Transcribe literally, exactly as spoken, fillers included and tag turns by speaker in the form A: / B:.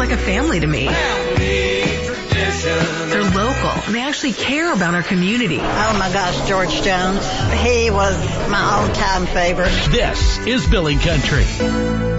A: like a family to me.
B: Family tradition.
A: They're local, and they actually care about our community.
C: Oh my gosh, George Jones. He was my all-time favorite.
D: This is Billy Country.